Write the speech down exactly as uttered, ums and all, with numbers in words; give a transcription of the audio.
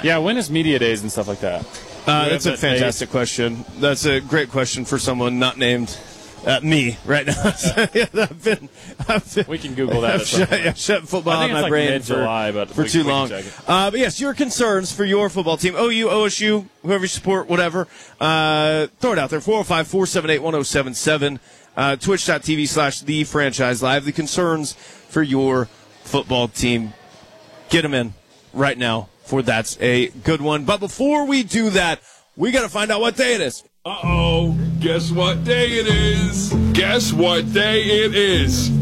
Yeah, when is media days and stuff like that? Uh, that's a fantastic question. That's a great question for someone not named uh, me right now. yeah, I've been, I've been, we can Google that. I've shut, yeah, shut football I think on it's my like brain mid-July, for, but for we, too we long. Uh, but yes, your concerns for your football team, O U, O S U, whoever you support, whatever, uh, throw it out there. four oh five, four seven eight, one oh seven seven. Uh, Twitch.tv slash The Franchise Live. The concerns for your football team. Get them in right now for That's a Good One. But before we do that, we got to find out what day it is. Uh-oh. Guess what day it is? Guess what day it is?